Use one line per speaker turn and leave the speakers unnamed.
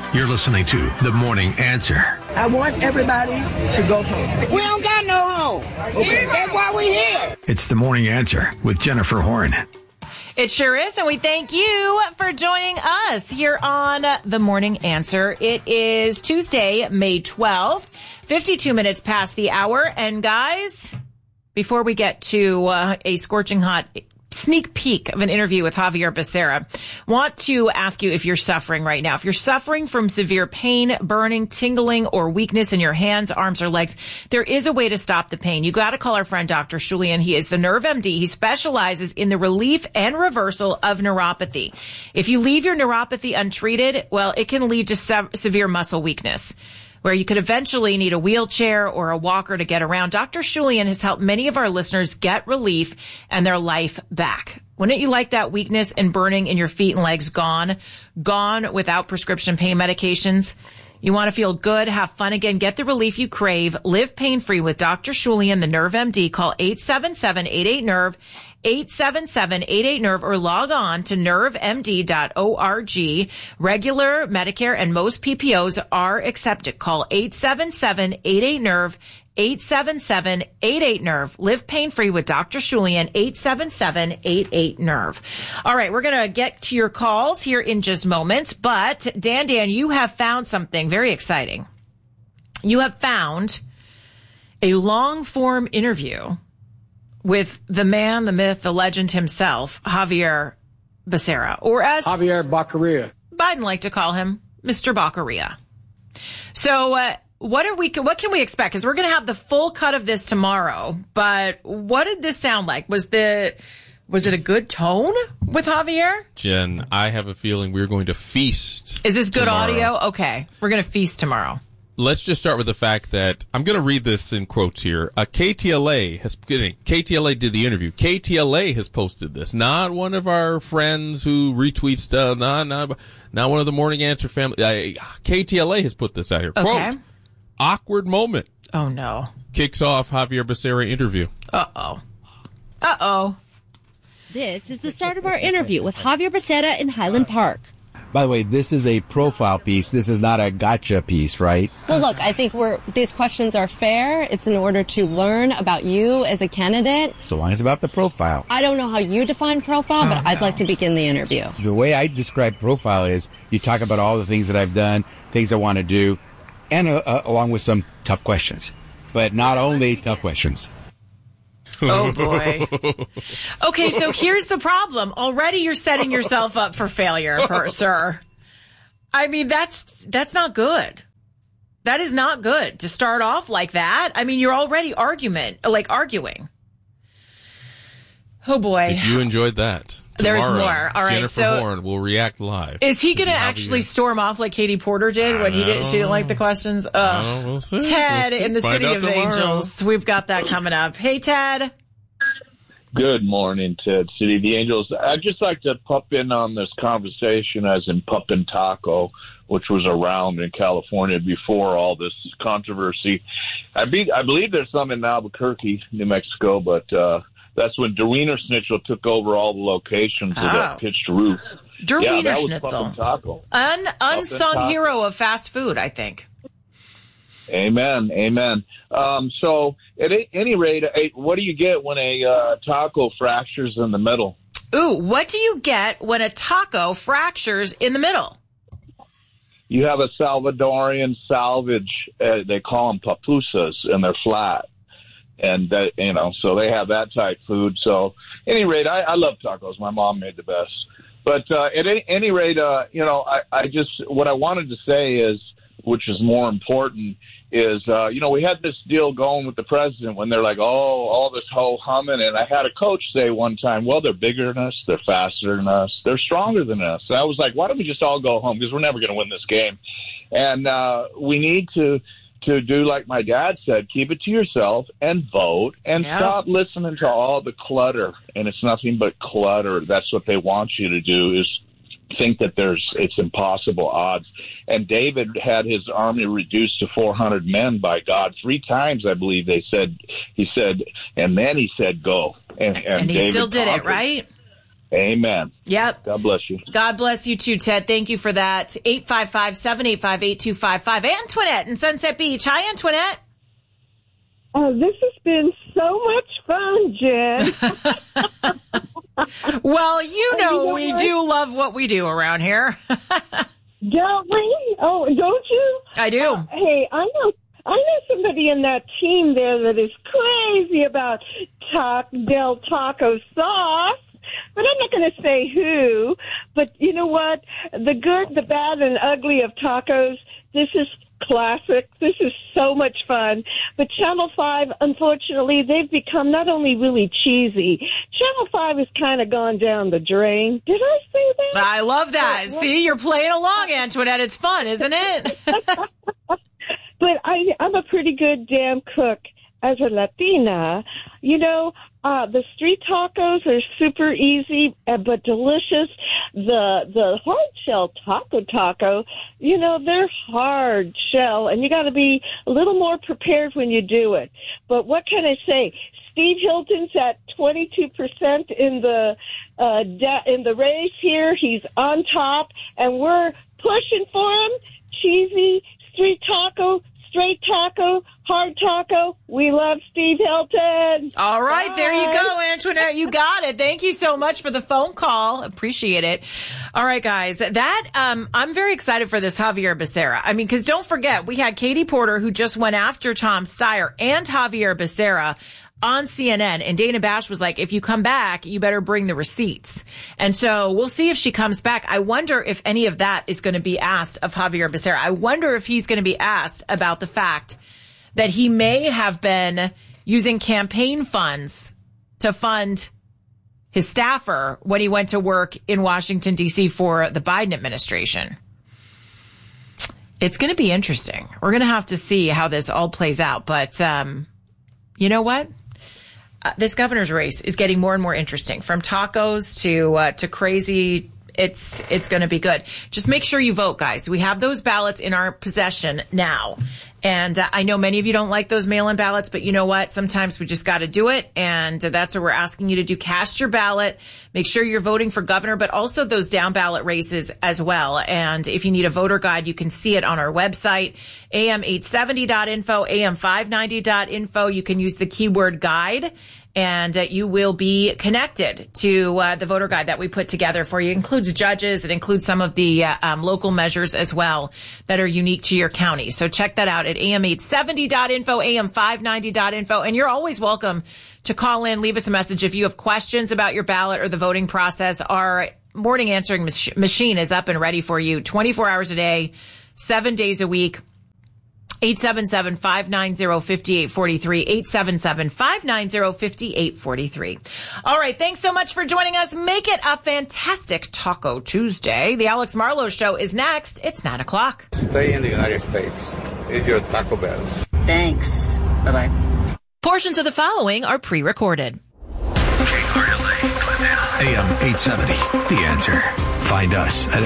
You're listening to The Morning Answer.
I want everybody to go home. We don't got no home. Okay. That's why we're here.
It's The Morning Answer with Jennifer Horn.
It sure is, and we thank you for joining us here on The Morning Answer. It is Tuesday, May 12th, 52 minutes past the hour. And guys, before we get to a scorching hot sneak peek of an interview with Javier Becerra, want to ask you if you're suffering right now. If you're suffering from severe pain, burning, tingling, or weakness in your hands, arms, or legs, there is a way to stop the pain. You got to call our friend Dr. Shulian. He is the Nerve MD. He specializes in the relief and reversal of neuropathy. If you leave your neuropathy untreated, well, it can lead to severe muscle weakness, where you could eventually need a wheelchair or a walker to get around. Dr. Shulian has helped many of our listeners get relief and their life back. Wouldn't you like that weakness and burning in your feet and legs gone without prescription pain medications? You want to feel good, have fun again, get the relief you crave, live pain-free with Dr. Shulian, the Nerve MD. Call 877-88-NERVE, 877-88-NERVE, or log on to nervemd.org. Regular, Medicare, and most PPOs are accepted. Call 877-88-NERVE, 877-88-NERVE. Live pain-free with Dr. Shulian, 877-88-NERVE. All right, we're going to get to your calls here in just moments, but Dan, you have found something very exciting. You have found a long-form interview with the man, the myth, the legend himself, Javier Becerra, or as
Javier Baccaria.
Biden liked to call him, Mr. Baccaria. So, what can we expect? Because we're going to have the full cut of this tomorrow. But what did this sound like? Was it a good tone with Javier?
Jen, I have a feeling we're going to feast.
Is this good
tomorrow.
audio? Okay, we're going to feast tomorrow.
Let's just start with the fact that I'm going to read this in quotes here. KTLA did the interview. KTLA has posted this, not one of our friends who retweet stuff. Not one of the Morning Answer family. KTLA has put this out here.
Okay.
Quote, awkward moment.
Oh no.
Kicks off Javier Becerra interview.
Uh-oh.
This is the start of our interview with Javier Becerra in Highland Park.
By the way, this is a profile piece. This is not a gotcha piece, right?
Well, look, I think these questions are fair. It's in order to learn about you as a candidate.
So long as it's about the profile.
I don't know how you define profile, but I'd like to begin the interview.
The way I describe profile is you talk about all the things that I've done, things I want to do, and along with some tough questions. But not only tough questions.
Oh, boy. Okay, so here's the problem. Already you're setting yourself up for failure, sir. I mean, that's not good. That is not good to start off like that. I mean, you're already arguing. Oh, boy.
If you enjoyed that,
there's
tomorrow,
more. All right,
Jennifer Horn will react live.
Is he going to actually storm off like Katie Porter did when she didn't like the questions?
We'll see.
Ted in the
Find
City
out
of
tomorrow.
Angels. We've got that coming up. Hey, Ted.
Good morning, Ted, City of the Angels. I'd just like to pop in on this conversation as in Puppin Taco, which was around in California before all this controversy. I believe there's some in Albuquerque, New Mexico, but that's when Dorina Schnitzel took over all the locations with that pitched roof.
Dorina
was
Schnitzel.
Puppin Taco.
Unsung hero of fast food, I think.
Amen. So at any rate, what do you get when a taco fractures in the middle?
Ooh, what do you get when a taco fractures in the middle?
You have a Salvadorian salvage. They call them pupusas, and they're flat. And that, so they have that type food. So at any rate, I love tacos. My mom made the best. But at any rate, I just, what I wanted to say is, which is more important, is, we had this deal going with the president when they're like, all this whole humming. And I had a coach say one time, well, they're bigger than us, they're faster than us, they're stronger than us. And I was like, why don't we just all go home? Because we're never going to win this game. And we need to do like my dad said, keep it to yourself and vote and stop listening to all the clutter. And it's nothing but clutter. That's what they want you to do, is think that it's impossible odds. And David had his army reduced to 400 men by God 3 times, I believe he said, and then he said, go. And
he
David
still did
conquered.
it, right?
Amen.
Yep.
God bless you.
God bless you too, Ted. Thank you for that. 855-785-8255. Antoinette in Sunset Beach. Hi, Antoinette.
This has been so much fun, Jen.
Well, you know we do love what we do around here.
Don't we? Oh, don't you?
I do.
Hey, I know somebody in that team there that is crazy about Del Taco sauce. But I'm not going to say who. But you know what? The good, the bad, and ugly of tacos, this is classic. This is so much fun. But Channel 5, unfortunately, they've become not only really cheesy, Channel 5 has kind of gone down the drain. Did I say that?
I love that. See, you're playing along, Antoinette. It's fun, isn't it?
But I'm a pretty good damn cook as a Latina. You know, the street tacos are super easy but delicious. The hard shell taco, you know, they're hard shell, and you got to be a little more prepared when you do it. But what can I say? Steve Hilton's at 22% in the race here. He's on top, and we're pushing for him. Cheesy street taco, straight taco, hard taco. We love Steve Hilton.
All right,
Bye.
there you go, Antoinette. You got it. Thank you so much for the phone call. Appreciate it. All right, guys. I'm very excited for this Javier Becerra. I mean, because don't forget, we had Katie Porter, who just went after Tom Steyer, and Javier Becerra on CNN, and Dana Bash was like, if you come back, you better bring the receipts. And so we'll see if she comes back. I wonder if any of that is going to be asked of Javier Becerra. I wonder if he's going to be asked about the fact that he may have been using campaign funds to fund his staffer when he went to work in Washington, D.C. for the Biden administration. It's going to be interesting. We're going to have to see how this all plays out. But you know what? This governor's race is getting more and more interesting. From tacos to crazy, it's going to be good. Just make sure you vote, guys. We have those ballots in our possession now. And I know many of you don't like those mail-in ballots, but you know what? Sometimes we just got to do it. And that's what we're asking you to do. Cast your ballot. Make sure you're voting for governor, but also those down ballot races as well. And if you need a voter guide, you can see it on our website, am870.info, am590.info. You can use the keyword guide, and you will be connected to the voter guide that we put together for you. It includes judges. It includes some of the local measures as well that are unique to your county. So check that out at am870.info, am590.info. And you're always welcome to call in, leave us a message if you have questions about your ballot or the voting process. Our morning answering machine is up and ready for you 24 hours a day, 7 days a week. 877-590-5843, 877-590-5843. All right. Thanks so much for joining us. Make it a fantastic Taco Tuesday. The Alex Marlowe Show is next. It's 9 o'clock.
Stay in the United States. Eat your Taco Bells.
Thanks. Bye-bye.
Portions of the following are pre-recorded.
AM 870. The Answer. Find us at